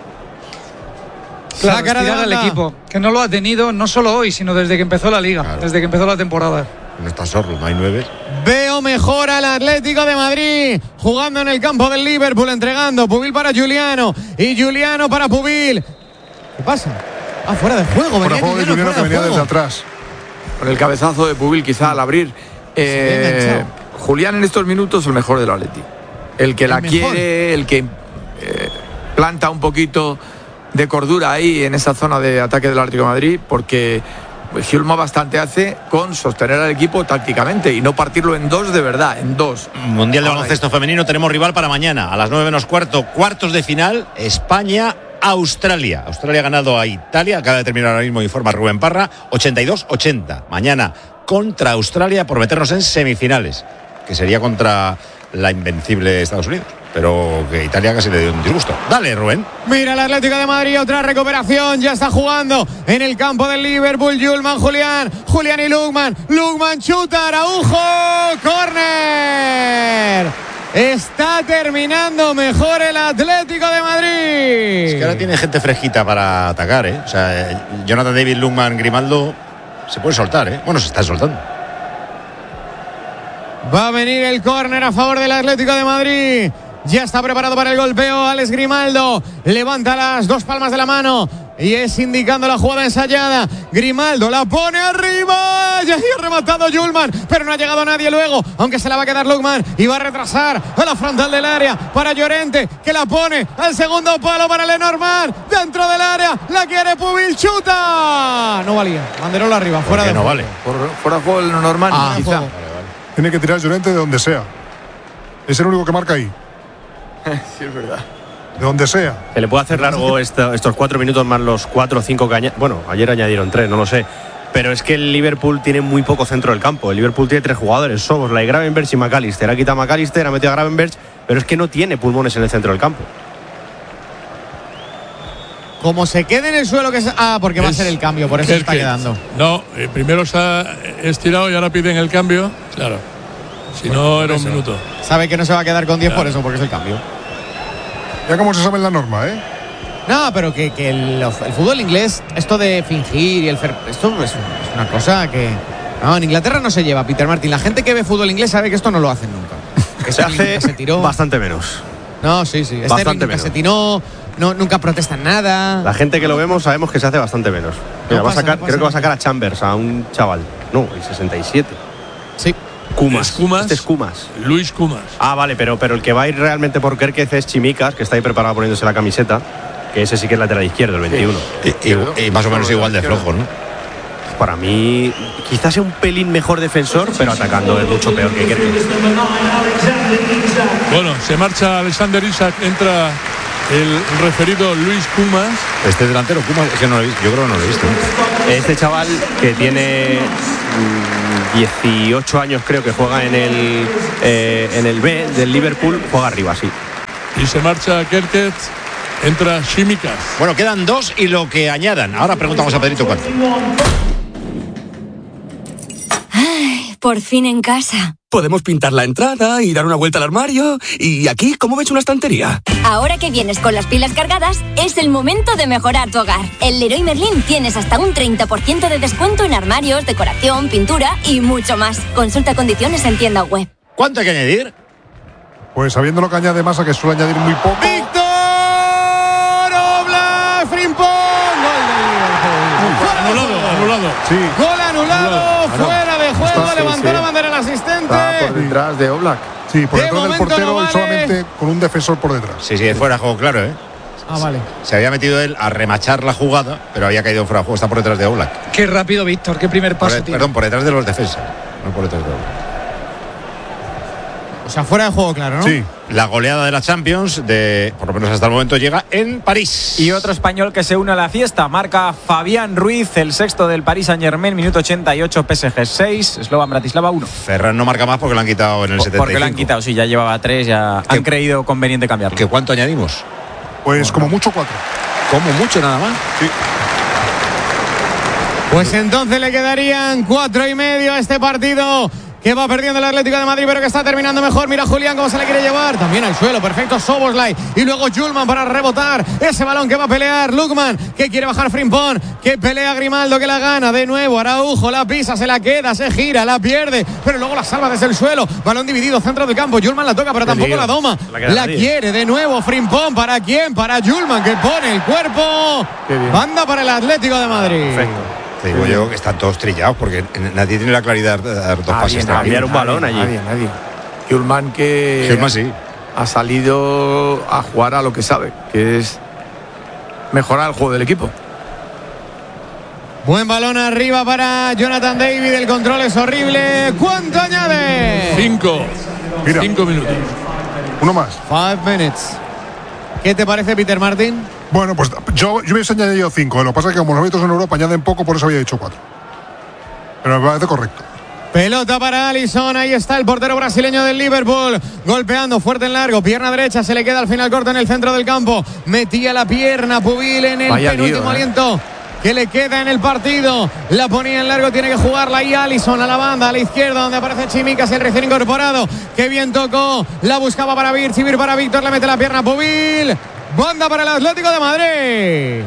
Claro, estirar al equipo, que no lo ha tenido no solo hoy, sino desde que empezó la liga, desde que empezó la temporada. No está Sorlo, no hay 9. Veo mejor al Atlético de Madrid jugando en el campo del Liverpool, entregando Pubil para Giuliano y Giuliano para Pubil. ¿Qué pasa? Fuera de juego. Fuera de juego de Giuliano, que venía desde atrás. Con el cabezazo de Pubil quizá al abrir. Julián en estos minutos el mejor del Atleti. El que la quiere, el que planta un poquito de cordura ahí en esa zona de ataque del Atlético de Madrid, porque Hjulmand bastante hace con sostener al equipo tácticamente y no partirlo en dos de verdad, en dos. Mundial de baloncesto femenino, tenemos rival para mañana a las 9:15, cuartos de final, España-Australia. Australia ha ganado a Italia, acaba de terminar ahora mismo, informa Rubén Parra, 82-80. Mañana contra Australia por meternos en semifinales, que sería contra la invencible Estados Unidos. Pero que Italia casi le dio un disgusto. Dale, Rubén. Mira el Atlético de Madrid, otra recuperación. Ya está jugando en el campo del Liverpool. Julián y Lukman. Lukman chuta, Araujo. ¡Córner! Está terminando mejor el Atlético de Madrid. Es que ahora tiene gente fresquita para atacar, ¿eh? O sea, Jonathan David, Lukman, Grimaldo se puede soltar, ¿eh? Bueno, se está soltando. Va a venir el córner a favor del Atlético de Madrid. Ya está preparado para el golpeo Alex Grimaldo. Levanta las dos palmas de la mano y es indicando la jugada ensayada. Grimaldo la pone arriba. Ya ha rematado Yulman, pero no ha llegado nadie luego, aunque se la va a quedar Lukman y va a retrasar a la frontal del área para Llorente, que la pone al segundo palo para Lenormand. Dentro del área la quiere Pubil, chuta. No valía. Banderola arriba, fuera de no juego. vale. Fuera de juego el Lenormand, quizá. Tiene que tirar Llorente de donde sea. Es el único que marca ahí. Sí, es verdad. De donde sea. Se le puede hacer largo estos 4 minutos más los 4 o 5 que bueno, ayer añadieron 3, no lo sé. Pero es que el Liverpool tiene muy poco centro del campo. El Liverpool tiene 3 jugadores, Szoboszlai, Gravenberch y McAllister. Ha quitado a McAllister, ha metido a Gravenberch, pero es que no tiene pulmones en el centro del campo. Como se quede en el suelo, que es. Porque va a ser el cambio, por eso se está quedando. No, primero se ha estirado y ahora piden el cambio. Claro. Si no, era un minuto. Sabe que no se va a quedar con 10 por eso, porque es el cambio. Ya como se sabe en la norma, ¿eh? No, pero que el fútbol inglés, esto de fingir y esto es una cosa que. No, en Inglaterra no se lleva, Peter Martin. La gente que ve fútbol inglés sabe que esto no lo hacen nunca. Que se hace bastante menos. No, sí. Bastante menos. Se tiró, nunca protestan nada. La gente que lo vemos sabemos que se hace bastante menos. Mira, creo que va a sacar a Chambers, a un chaval. No, el 67. Sí. Kumas. Este es Kumas. Luis Kumas. Ah, vale, pero el que va a ir realmente por Kerkez es Chimicas, que está ahí preparado poniéndose la camiseta, que ese sí que es lateral izquierdo, el 21. Y más o menos igual de flojo, ¿no? para mí quizás sea un pelín mejor defensor, pero atacando es mucho peor que Kerkez. Bueno, se marcha Alexander Isak, entra el referido Luis Pumas. Este delantero Pumas, es que no lo he visto, yo creo que no lo he visto. Este chaval que tiene 18 años, creo que juega en el B del Liverpool, juega arriba, sí. Y se marcha Kerkez, entra Tsimikas. Bueno, quedan 2 y lo que añadan. Ahora preguntamos a Pedrito cuánto. Ay, por fin en casa. Podemos pintar la entrada y dar una vuelta al armario. Y aquí, ¿cómo ves una estantería? Ahora que vienes con las pilas cargadas, es el momento de mejorar tu hogar. En Leroy Merlin tienes hasta un 30% de descuento en armarios, decoración, pintura y mucho más. Consulta condiciones en tienda web. ¿Cuánto hay que añadir? Pues sabiendo lo que añade Massa, que suele añadir muy poco. ¡Víctor Oblak Frimpong! Anulado. Sí. Gol anulado, fuera de juego, levantó la bandera el asistente. Está por detrás de Oblak. Sí, por detrás del portero no vale. y solamente con un defensor por detrás. Sí, fuera de juego, claro, ¿eh? Ah, vale. Se había metido él a remachar la jugada, pero había caído fuera de juego. Está por detrás de Oblak. Qué rápido, Víctor, qué primer paso tiene. Perdón, por detrás de los defensas, no por detrás de Oblak. O sea, fuera de juego, claro, ¿no? Sí. La goleada de la Champions, por lo menos hasta el momento, llega en París. Y otro español que se une a la fiesta, marca Fabián Ruiz, el sexto del Paris Saint-Germain, minuto 88, PSG 6, Slovan Bratislava 1. Ferran no marca más porque lo han quitado en el 75. Porque lo han quitado, sí, ya llevaba 3, ya han creído conveniente cambiarlo. ¿Qué cuánto añadimos? Pues como mucho 4. Como mucho nada más. Sí. Pues entonces le quedarían 4,5 a este partido, que va perdiendo el Atlético de Madrid, pero que está terminando mejor. Mira Julián cómo se le quiere llevar. También al suelo, perfecto Szoboszlai. Y luego Julman para rebotar ese balón que va a pelear Lukman, que quiere bajar Frimpong, que pelea Grimaldo, que la gana. De nuevo Araujo, la pisa, se la queda, se gira, la pierde, pero luego la salva desde el suelo. Balón dividido, centro del campo. Julman la toca, pero tampoco la doma. La quiere de nuevo Frimpong. ¿Para quién? Para Julman, que pone el cuerpo. Banda para el Atlético de Madrid. Perfecto. Te digo yo que están todos trillados porque nadie tiene la claridad de dar dos pases. Cambiar un balón allí. Nadie. Hjulman sí. Ha salido a jugar a lo que sabe, que es mejorar el juego del equipo. Buen balón arriba para Jonathan David. El control es horrible. ¿Cuánto añade? 5 minutos. Uno más. 5 minutes. ¿Qué te parece, Peter Martin? Bueno, pues yo hubiese añadido 5. Lo que pasa es que como los árbitros en Europa añaden poco, por eso había dicho 4. Pero me parece correcto. Pelota para Alisson, ahí está el portero brasileño del Liverpool, golpeando fuerte en largo, pierna derecha, se le queda al final corto en el centro del campo, metía la pierna Pubil en el penúltimo aliento que le queda en el partido, la ponía en largo, tiene que jugarla ahí Alisson a la banda, a la izquierda donde aparece Tsimikas, el recién incorporado, que bien tocó, la buscaba para Virch, para Víctor, le mete la pierna Pubil, banda para el Atlético de Madrid.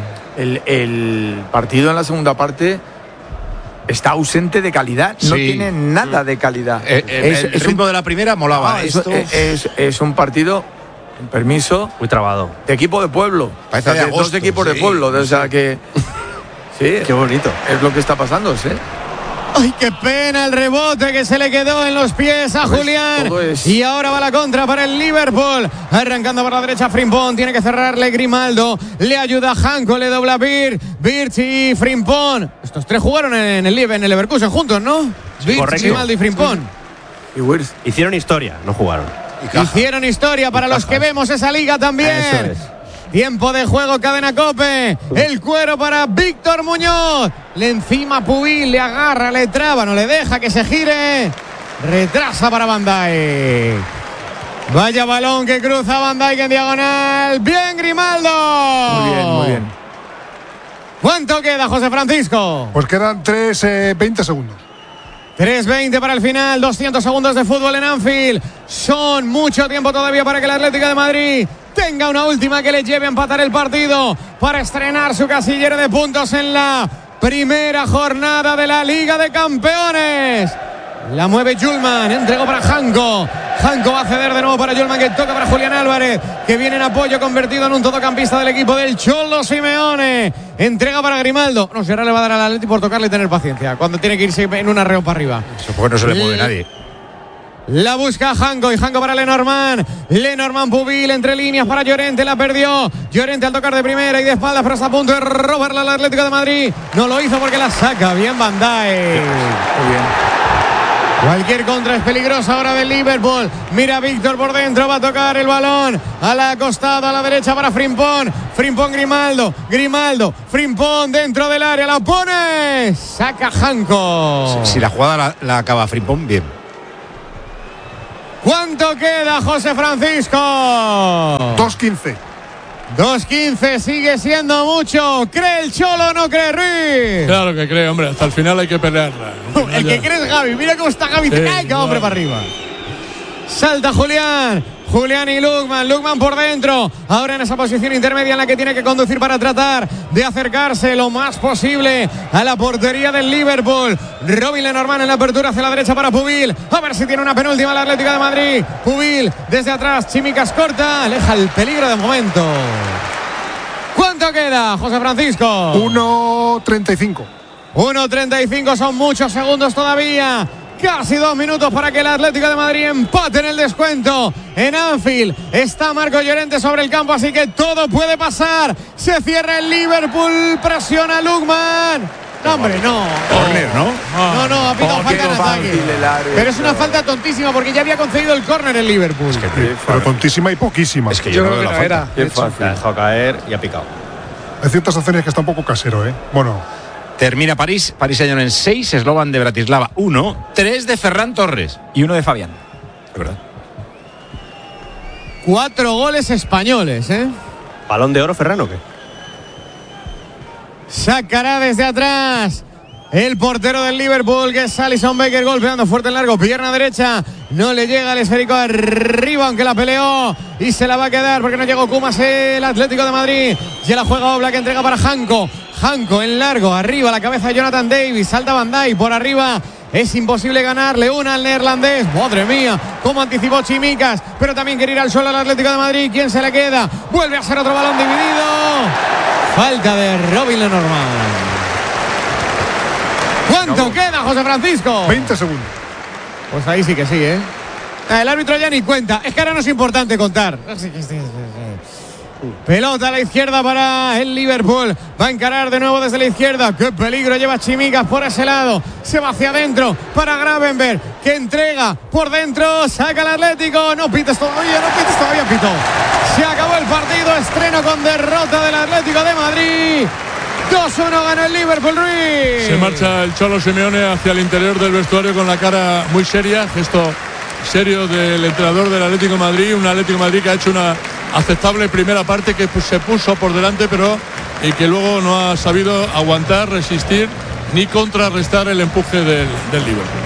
El partido en la segunda parte está ausente de calidad, no tiene nada de calidad. El ritmo de la primera molaba. Es un partido, con permiso, muy trabado, de equipo de pueblo. Parece de agosto, dos equipos de pueblo, o sea que sí, qué bonito. Es lo que está pasando, sí. ¡Ay, qué pena el rebote que se le quedó en los pies a Julián! Y ahora va la contra para el Liverpool. Arrancando por la derecha Frimpong. Tiene que cerrarle Grimaldo. Le ayuda Janko, le dobla Virch y Frimpong. Estos tres jugaron en el Leverkusen juntos, ¿no? Virch, Grimaldo y Frimpong. Y hicieron historia, no jugaron. Hicieron historia para los que vemos esa liga también. Eso es. Tiempo de juego, cadena COPE. El cuero para Víctor Muñoz. Le encima Pubil, le agarra, le traba, no le deja que se gire. Retrasa para Van Dijk. Vaya balón que cruza Van Dijk en diagonal. Bien Grimaldo. Muy bien. ¿Cuánto queda, José Francisco? Pues quedan 20 segundos. 3:20 para el final, 200 segundos de fútbol en Anfield. Son mucho tiempo todavía para que el Atlético de Madrid tenga una última que le lleve a empatar el partido para estrenar su casillero de puntos en la primera jornada de la Liga de Campeones. La mueve Julman, entregó para Janko. Janko va a ceder de nuevo para Julman, que toca para Julián Álvarez, que viene en apoyo, convertido en un todocampista del equipo del Cholo Simeone. Entrega para Grimaldo. No sé, ahora le va a dar al Atleti por tocarle y tener paciencia cuando tiene que irse en un arreo para arriba. Eso porque no se le mueve nadie. La busca Janko y Janko para Lenormand. Lenormand Pubil entre líneas para Llorente. La perdió. Llorente al tocar de primera y de espaldas, pero está a punto de robarla al Atlético de Madrid. No lo hizo porque la saca bien Van Dijk. Muy bien. Cualquier contra es peligrosa ahora del Liverpool. Mira Víctor por dentro, va a tocar el balón a la costada, a la derecha para Frimpong. Frimpong, Grimaldo, Frimpong dentro del área, la pone, saca Janko. Si la jugada la acaba Frimpong, bien. ¿Cuánto queda, José Francisco? 2:15. 2:15, sigue siendo mucho. ¿Cree el Cholo o no cree Ruiz? Claro que cree, hombre, hasta el final hay que pelearla. El que cree es Gaby, mira cómo está Gaby, se cae, hombre, para arriba. Salta Julián y Lukman por dentro, ahora en esa posición intermedia en la que tiene que conducir para tratar de acercarse lo más posible a la portería del Liverpool. Robin Lenormand en la apertura hacia la derecha para Pubil, a ver si tiene una penúltima el Atlético de Madrid. Pubil desde atrás, Chimicas corta, aleja el peligro de momento. ¿Cuánto queda, José Francisco? 1:35. 1:35, son muchos segundos todavía. Casi 2 minutos para que el Atlético de Madrid empate en el descuento. En Anfield está Marco Llorente sobre el campo, así que todo puede pasar. Se cierra el Liverpool, presiona a Lukman. No, hombre, no. Corner, ¿no? No, ha pitado falta en ataque. Pero es una falta tontísima porque ya había concedido el córner el Liverpool. Pero tontísima y poquísima. Es que yo creo que no era. La ha dejado caer y ha picado. Hay ciertas acciones que está un poco casero, ¿eh? Bueno. Termina Paris Saint-Germain 6, Slovan de Bratislava 1, 3 de Ferran Torres. Y 1 de Fabián. Es verdad. 4 goles españoles, ¿eh? ¿Balón de oro Ferran o qué? Sacará desde atrás el portero del Liverpool, que es Alisson Becker, golpeando fuerte en largo, pierna derecha, no le llega el esférico arriba, aunque la peleó y se la va a quedar porque no llegó Kumas el Atlético de Madrid. Ya la juega Oblak, que entrega para Janko en largo, arriba la cabeza de Jonathan Davis, salta Van Dijk por arriba. Es imposible ganarle una al neerlandés. Madre mía, cómo anticipó Chimicas, pero también quiere ir al suelo al Atlético de Madrid. ¿Quién se le queda? Vuelve a ser otro balón dividido. Falta de Robin Lenormand. ¿Cuánto queda, José Francisco? 20 segundos. Pues ahí sí que sí, ¿eh? El árbitro ya ni cuenta. Es que ahora no es importante contar. Pelota a la izquierda para el Liverpool. Va a encarar de nuevo desde la izquierda. ¡Qué peligro lleva Chimicas por ese lado! Se va hacia adentro para Gravenberg, que entrega por dentro. Saca el Atlético. No pites todavía, Pito. Se acabó el partido. Estreno con derrota del Atlético de Madrid. 2-1 ganó el Liverpool, Ruiz. Se marcha el Cholo Simeone hacia el interior del vestuario con la cara muy seria. Gesto serio del entrenador del Atlético de Madrid. Un Atlético de Madrid que ha hecho una aceptable primera parte, que se puso por delante, pero y que luego no ha sabido aguantar, resistir ni contrarrestar el empuje del Liverpool.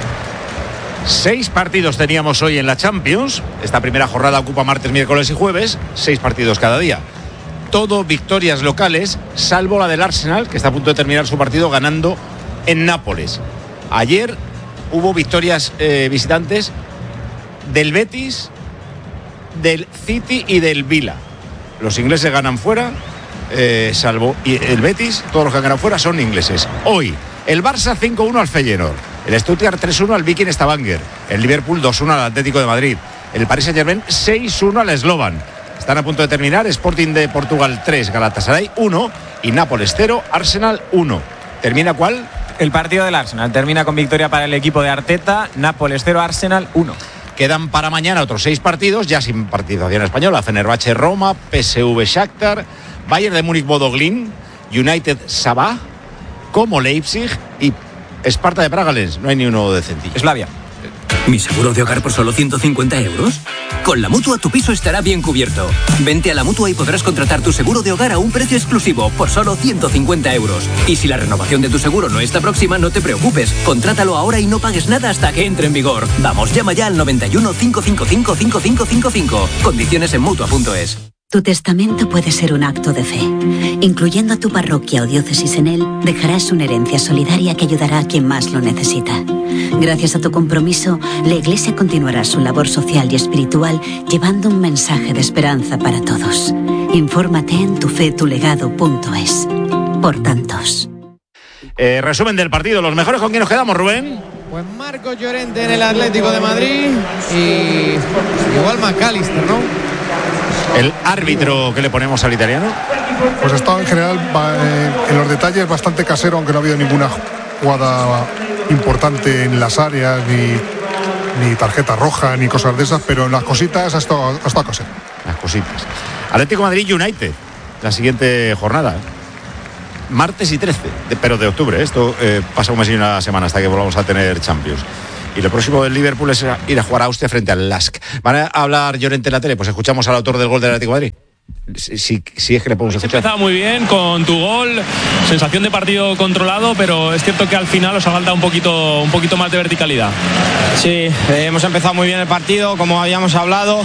6 partidos teníamos hoy en la Champions. Esta primera jornada ocupa martes, miércoles y jueves. 6 partidos cada día. Todo victorias locales, salvo la del Arsenal, que está a punto de terminar su partido ganando en Nápoles. Ayer hubo victorias visitantes del Betis, del City y del Vila. Los ingleses ganan fuera, salvo y el Betis, todos los que han ganado fuera son ingleses. Hoy, el Barça 5-1 al Feyenoord, el Stuttgart 3-1 al Viking Stavanger, el Liverpool 2-1 al Atlético de Madrid, el Paris Saint-Germain 6-1 al Slovan. Están a punto de terminar Sporting de Portugal 3, Galatasaray 1 y Nápoles 0, Arsenal 1. ¿Termina cuál? El partido del Arsenal termina con victoria para el equipo de Arteta, Nápoles 0, Arsenal 1. Quedan para mañana otros 6 partidos, ya sin participación española. Fenerbahce Roma, PSV Shakhtar, Bayern de Múnich Bodo Glimt, United Sabah, como Leipzig y Sparta de Praga Lens. No hay ni uno decentito. Slavia. ¿Mi seguro de hogar por solo 150 euros? Con la Mutua tu piso estará bien cubierto. Vente a la Mutua y podrás contratar tu seguro de hogar a un precio exclusivo por solo 150 euros. Y si la renovación de tu seguro no está próxima, no te preocupes. Contrátalo ahora y no pagues nada hasta que entre en vigor. Vamos, llama ya al 91 555 5555. Condiciones en Mutua.es. Tu testamento puede ser un acto de fe. Incluyendo a tu parroquia o diócesis en él, dejarás una herencia solidaria que ayudará a quien más lo necesita. Gracias a tu compromiso, la Iglesia continuará su labor social y espiritual llevando un mensaje de esperanza para todos. Infórmate en tufetulegado.es. Por tantos. Resumen del partido. ¿Los mejores con quién nos quedamos, Rubén? Pues Marcos Llorente en el Atlético de Madrid y igual McAllister, ¿no? El árbitro que le ponemos al italiano. Pues ha estado en general en los detalles bastante casero, aunque no ha habido ninguna jugada importante en las áreas, ni tarjeta roja, ni cosas de esas, pero en las cositas ha estado casero. Las cositas. Atlético Madrid United, la siguiente jornada. Martes y 13, pero de octubre. Esto pasa un mes y una semana hasta que volvamos a tener Champions. Y lo próximo del Liverpool es ir a jugar a Austria frente al LASK. ¿Van a hablar Llorente en la tele? Pues escuchamos al autor del gol del Atlético de Madrid. Si es que le podemos escuchar. Has empezado muy bien con tu gol, sensación de partido controlado, pero es cierto que al final os ha faltado un poquito más de verticalidad. Sí, hemos empezado muy bien el partido, como habíamos hablado.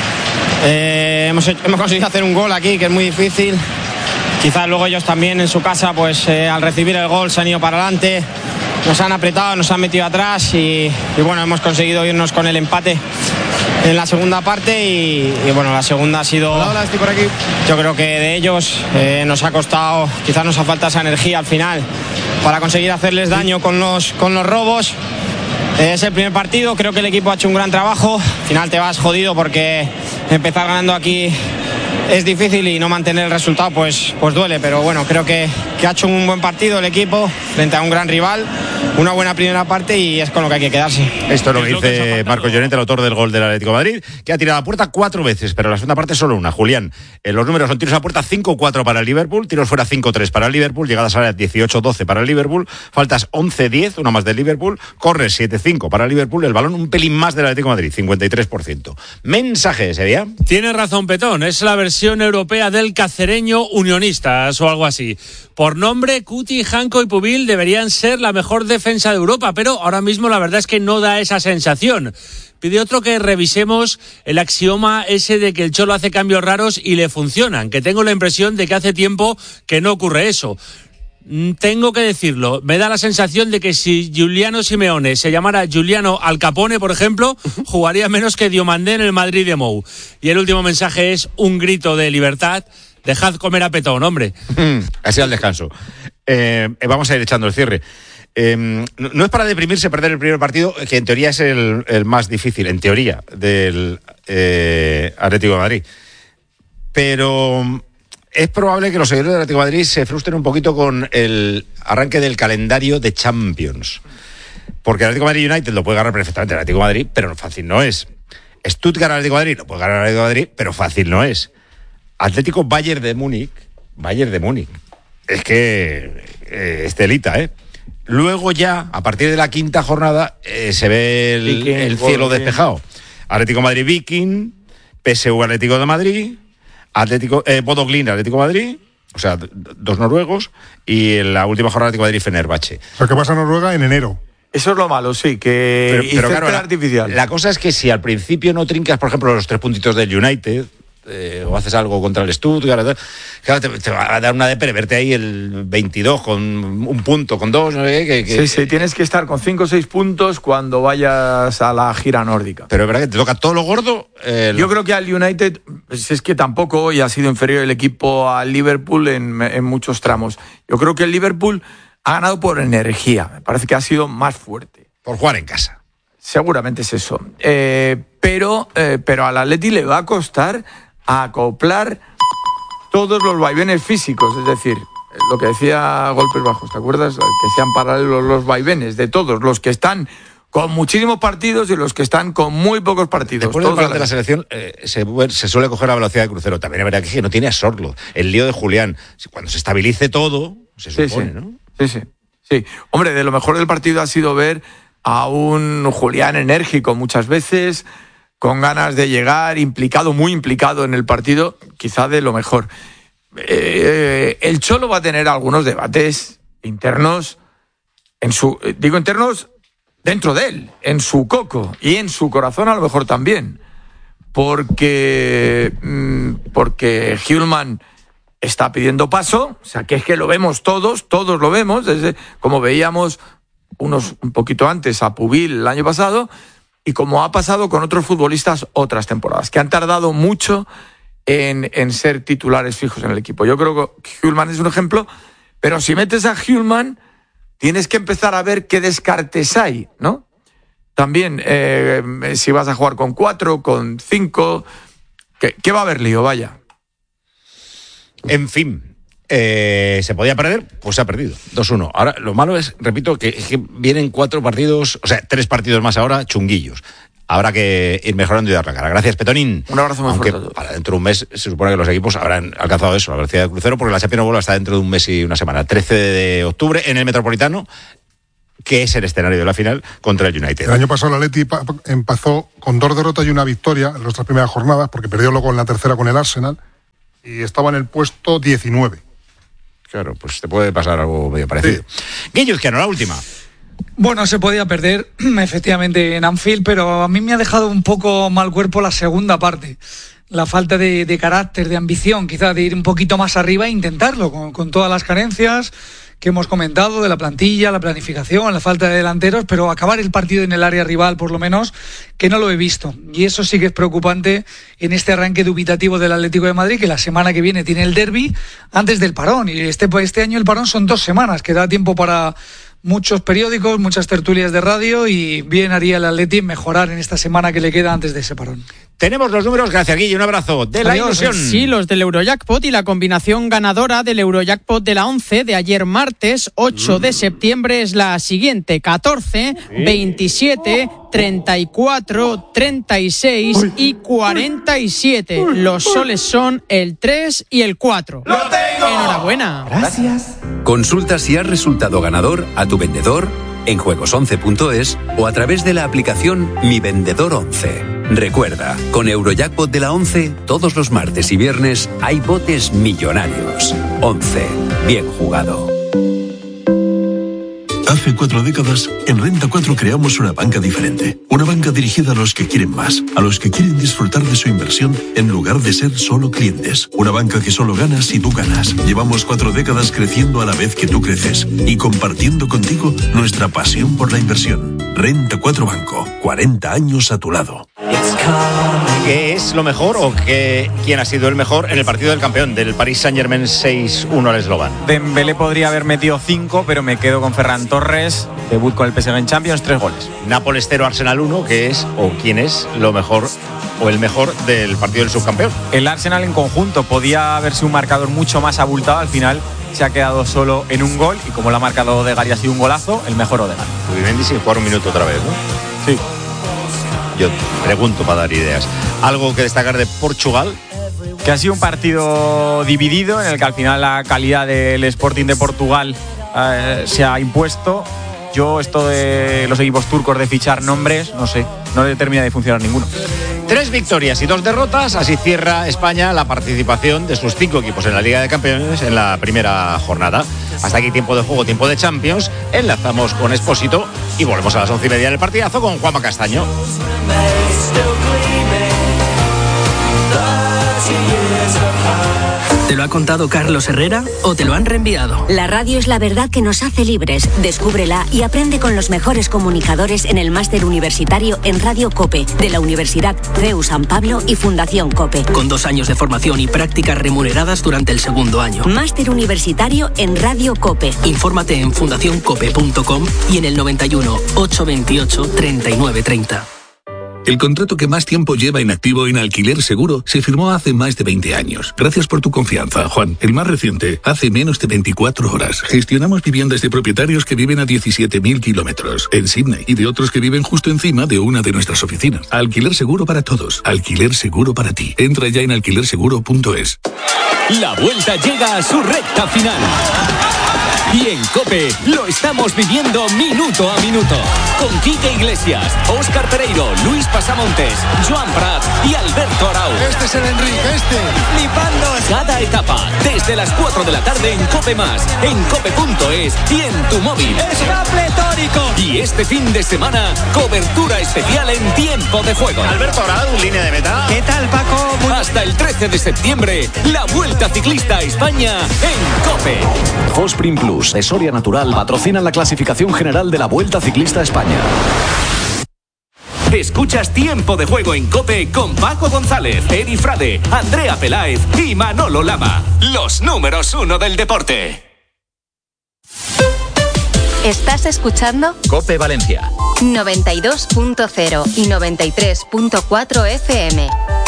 Hemos conseguido hacer un gol aquí, que es muy difícil. Quizás luego ellos también en su casa, pues al recibir el gol se han ido para adelante, nos han apretado, nos han metido atrás y bueno, hemos conseguido irnos con el empate en la segunda parte y bueno, la segunda ha sido... Hola, estoy por aquí. Yo creo que de ellos nos ha costado, quizás nos ha faltado esa energía al final para conseguir hacerles daño con los robos. Es el primer partido, creo que el equipo ha hecho un gran trabajo. Al final te vas jodido porque empezar ganando aquí es difícil y no mantener el resultado pues duele, pero bueno, creo que ha hecho un buen partido el equipo frente a un gran rival, una buena primera parte y es con lo que hay que quedarse. Esto es lo que dice Marcos Llorente, el autor del gol del Atlético de Madrid, que ha tirado a puerta 4 veces, pero en la segunda parte solo una. Julián, los números son tiros a puerta 5-4 para el Liverpool, tiros fuera 5-3 para el Liverpool, llegadas a área 18-12 para el Liverpool, faltas 11-10, una más del Liverpool, corres 7-5 para el Liverpool, el balón un pelín más del Atlético de Madrid, 53%. Mensaje, ¿sería? Tiene razón Petón, es la versión europea del cacereño Unionistas o algo así. Por nombre, Cuti, Janko y Pubil deberían ser la mejor defensa de Europa, pero ahora mismo la verdad es que no da esa sensación. Pide otro que revisemos el axioma ese de que el Cholo hace cambios raros y le funcionan, que tengo la impresión de que hace tiempo que no ocurre eso. Tengo que decirlo, me da la sensación de que si Giuliano Simeone se llamara Giuliano Al Capone, por ejemplo, jugaría menos que Diomandé en el Madrid de Mou. Y el último mensaje es un grito de libertad. Dejad comer a Petón, hombre. Así al descanso. Vamos a ir echando el cierre. No es para deprimirse perder el primer partido, que en teoría es el más difícil, en teoría, del Atlético de Madrid. Pero es probable que los seguidores del Atlético de Madrid se frustren un poquito con el arranque del calendario de Champions. Porque el Atlético de Madrid United lo puede ganar perfectamente el Atlético de Madrid, pero fácil no es. Stuttgart Atlético de Madrid lo puede ganar el Atlético de Madrid, pero fácil no es. Atlético Bayern de Múnich. Es que es telita, ¿eh? Luego ya, a partir de la quinta jornada, se ve el cielo despejado. Atlético Madrid Viking, PSV Atlético de Madrid, Bodo Glimt Atlético de Madrid, o sea, 2 noruegos, y en la última jornada Atlético de Madrid Fenerbahce. O sea, que pasa Noruega en enero. Eso es lo malo, sí, que pero claro, artificial. La cosa es que si al principio no trincas, por ejemplo, los 3 puntitos del United, o haces algo contra el Stuttgart, claro, te va a dar una de verte ahí el 22 con un punto, con 2, no sé qué. Sí, tienes que estar con 5 o 6 puntos cuando vayas a la gira nórdica. Pero es verdad que te toca todo lo gordo. Yo creo que al United, pues es que tampoco hoy ha sido inferior el equipo al Liverpool en muchos tramos. Yo creo que el Liverpool ha ganado por energía, me parece que ha sido más fuerte. Por jugar en casa. Seguramente es eso. Pero al Atleti le va a costar acoplar todos los vaivenes físicos, es decir, lo que decía Golpes Bajos, ¿te acuerdas? Que sean paralelos los vaivenes de todos, los que están con muchísimos partidos y los que están con muy pocos partidos. Después del parón de la selección se suele coger la velocidad de crucero. También es verdad que no tiene a Sorloth, el lío de Julián. Cuando se estabilice todo, se supone, ¿no? Sí. Hombre, de lo mejor del partido ha sido ver a un Julián enérgico muchas veces, con ganas de llegar, muy implicado en el partido, quizá de lo mejor. El Cholo va a tener algunos debates internos, internos dentro de él, en su coco y en su corazón a lo mejor también, porque Hjulmand está pidiendo paso, o sea, que es que lo vemos todos lo vemos, desde como veíamos un poquito antes a Pubil el año pasado, y como ha pasado con otros futbolistas otras temporadas, que han tardado mucho en ser titulares fijos en el equipo. Yo creo que Hjulmand es un ejemplo, pero si metes a Hjulmand, tienes que empezar a ver qué descartes hay, ¿no? También, si vas a jugar con 4, con 5, ¿qué va a haber lío? Vaya. En fin, se podía perder, pues se ha perdido, 2-1. Ahora, lo malo es, repito, que vienen 4 partidos, o sea, 3 partidos más ahora, chunguillos. Habrá que ir mejorando y dar la cara. Gracias, Petonín. Un abrazo muy fuerte. Aunque para dentro de un mes se supone que los equipos habrán alcanzado eso, la velocidad del crucero, porque la Champions vuelve hasta dentro de un mes y una semana. 13 de octubre en el Metropolitano, que es el escenario de la final contra el United. El año pasado el Atleti empezó con 2 derrotas y una victoria en las 3 primeras jornadas, porque perdió luego en la tercera con el Arsenal, y estaba en el puesto 19. Claro, pues te puede pasar algo medio parecido. Sí. Guillo Izquierdo, la última. Bueno, se podía perder efectivamente en Anfield, pero a mí me ha dejado un poco mal cuerpo la segunda parte. La falta de carácter, de ambición, quizás de ir un poquito más arriba e intentarlo, con todas las carencias que hemos comentado de la plantilla, la planificación, la falta de delanteros, pero acabar el partido en el área rival, por lo menos, que no lo he visto. Y eso sí que es preocupante en este arranque dubitativo del Atlético de Madrid, que la semana que viene tiene el derbi antes del parón. Y este año el parón son 2 semanas, que da tiempo para muchos periódicos, muchas tertulias de radio, y bien haría el Atleti mejorar en esta semana que le queda antes de ese parón. Tenemos los números, gracias Guille, un abrazo de la ilusión. Sí, los del Eurojackpot y la combinación ganadora del Eurojackpot de la 11 de ayer martes 8 de septiembre es la siguiente: 14, 27, 34, 36 y 47. Los soles son el 3 y el 4. ¡Lo tengo! Enhorabuena. Gracias. Consulta si has resultado ganador a tu vendedor en juegos11.es o a través de la aplicación Mi Vendedor 11. Recuerda, con Eurojackpot de la 11, todos los martes y viernes hay botes millonarios. 11. Bien jugado. Hace 4 décadas, en Renta 4 creamos una banca diferente. Una banca dirigida a los que quieren más, a los que quieren disfrutar de su inversión en lugar de ser solo clientes. Una banca que solo gana si tú ganas. Llevamos 4 décadas creciendo a la vez que tú creces y compartiendo contigo nuestra pasión por la inversión. Renta 4 Banco, 40 años a tu lado. ¿Qué es lo mejor o quién ha sido el mejor en el partido del campeón del Paris Saint-Germain 6-1 al Eslovan? Dembélé podría haber metido 5, pero me quedo con Ferran Torres, debut con el PSG en Champions, 3 goles. Nápoles 0, Arsenal 1, ¿qué es o quién es lo mejor o el mejor del partido del subcampeón? El Arsenal en conjunto podía haberse un marcador mucho más abultado, al final se ha quedado solo en un gol y como lo ha marcado Odegaard y ha sido un golazo, el mejor Odegaard. Vivendi sin jugar un minuto otra vez, ¿no? Sí. Yo pregunto para dar ideas. ¿Algo que destacar de Portugal? Que ha sido un partido dividido en el que al final la calidad del Sporting de Portugal se ha impuesto. Yo esto de los equipos turcos de fichar nombres, no sé, no le termina de funcionar ninguno. 3 victorias y 2 derrotas, así cierra España la participación de sus 5 equipos en la Liga de Campeones en la primera jornada. Hasta aquí tiempo de juego, tiempo de Champions. Enlazamos con Expósito y volvemos a las 11:30 del partidazo con Juanma Castaño. ¿Te lo ha contado Carlos Herrera o te lo han reenviado? La radio es la verdad que nos hace libres. Descúbrela y aprende con los mejores comunicadores en el máster universitario en Radio COPE de la Universidad CEU San Pablo y Fundación COPE. Con 2 años de formación y prácticas remuneradas durante el segundo año. Máster universitario en Radio COPE. Infórmate en fundacioncope.com y en el 91 828 3930. El contrato que más tiempo lleva inactivo en Alquiler Seguro se firmó hace más de 20 años. Gracias por tu confianza, Juan. El más reciente, hace menos de 24 horas. Gestionamos viviendas de propietarios que viven a 17.000 kilómetros en Sydney y de otros que viven justo encima de una de nuestras oficinas. Alquiler Seguro para todos. Alquiler Seguro para ti. Entra ya en alquilerseguro.es. La vuelta llega a su recta final. Y en COPE lo estamos viviendo minuto a minuto. Con Quique Iglesias, Óscar Pereiro, Luis Pasamontes, Joan Prat y Alberto Arau. Este es el Enrique, Flipando cada etapa, desde las 4 de la tarde en COPE+, en cope.es y en tu móvil. ¡Está pletórico! Y este fin de semana, cobertura especial en Tiempo de Juego. Alberto Arau, línea de meta. ¿Qué tal, Paco? Hasta el 13 de septiembre, la Vuelta Ciclista a España en COPE. Fosprin Plus de Soria Natural patrocinan la clasificación general de la Vuelta Ciclista a España. Escuchas Tiempo de Juego en COPE con Paco González, Edi Frade, Andrea Peláez y Manolo Lama. Los números 1 del deporte. ¿Estás escuchando? COPE Valencia. 92.0 y 93.4 FM.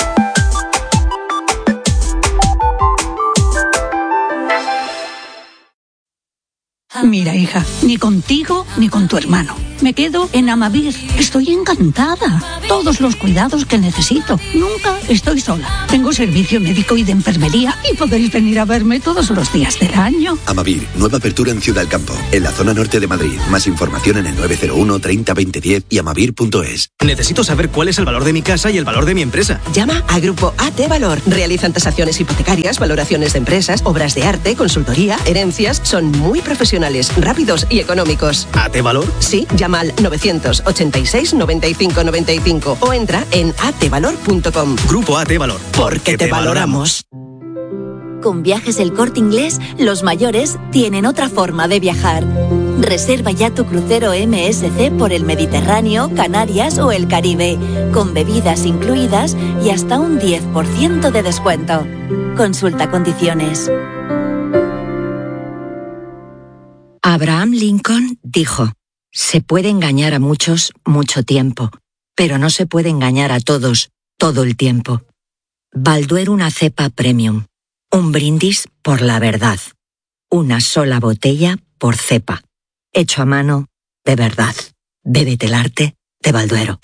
Mira, hija, ni contigo ni con tu hermano. Me quedo en Amavir. Estoy encantada. Todos los cuidados que necesito. Nunca estoy sola. Tengo servicio médico y de enfermería y podéis venir a verme todos los días del año. Amavir, nueva apertura en Ciudad del Campo, en la zona norte de Madrid. Más información en el 901 30 20 10 y amavir.es. Necesito saber cuál es el valor de mi casa y el valor de mi empresa. Llama a Grupo AT Valor. Realizan tasaciones hipotecarias, valoraciones de empresas, obras de arte, consultoría, herencias. Son muy profesionales, rápidos y económicos. ¿AT Valor? Sí, llama al 986 95 95 o entra en atvalor.com. Grupo AT Valor. Porque te valoramos. Con Viajes El Corte Inglés, los mayores tienen otra forma de viajar. Reserva ya tu crucero MSC por el Mediterráneo, Canarias o el Caribe, con bebidas incluidas y hasta un 10% de descuento. Consulta condiciones. Abraham Lincoln dijo: se puede engañar a muchos mucho tiempo, pero no se puede engañar a todos todo el tiempo. Balduero, una cepa premium. Un brindis por la verdad. Una sola botella por cepa. Hecho a mano, de verdad. Bébete el arte de Balduero.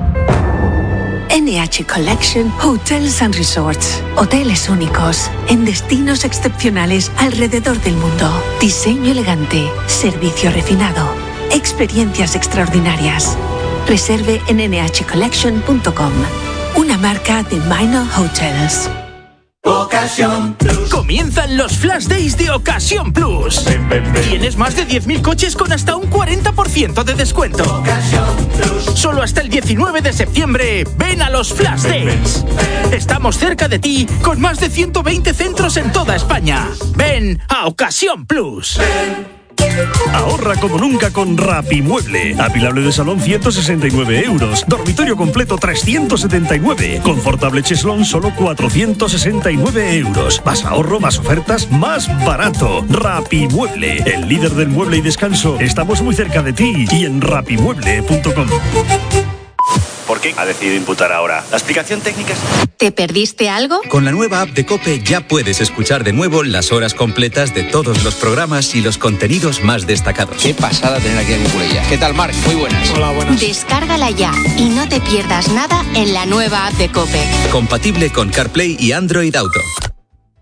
NH Collection Hotels and Resorts. Hoteles únicos, en destinos excepcionales alrededor del mundo. Diseño elegante, servicio refinado, experiencias extraordinarias. Reserve en nhcollection.com. Una marca de Minor Hotels. Ocasión Plus. Comienzan los Flash Days de Ocasión Plus. Tienes más de 10.000 coches con hasta un 40% de descuento. Ocasión Plus. Solo hasta el 19 de septiembre. Ven a los Flash Days. Estamos cerca de ti con más de 120 centros en toda España. Ven a Ocasión Plus. Ahorra como nunca con Rapimueble. Apilable de salón 169 euros. Dormitorio completo 379. Confortable cheslón solo 469 euros. Más ahorro, más ofertas, más barato. Rapimueble, el líder del mueble y descanso. Estamos muy cerca de ti y en rapimueble.com. ¿Por qué ha decidido imputar ahora? ¿La explicación técnica es...? ¿Te perdiste algo? Con la nueva app de COPE ya puedes escuchar de nuevo las horas completas de todos los programas y los contenidos más destacados. Qué pasada tener aquí a Cucurella. ¿Qué tal, Marc? Muy buenas. Hola, buenas. Descárgala ya y no te pierdas nada en la nueva app de COPE. Compatible con CarPlay y Android Auto.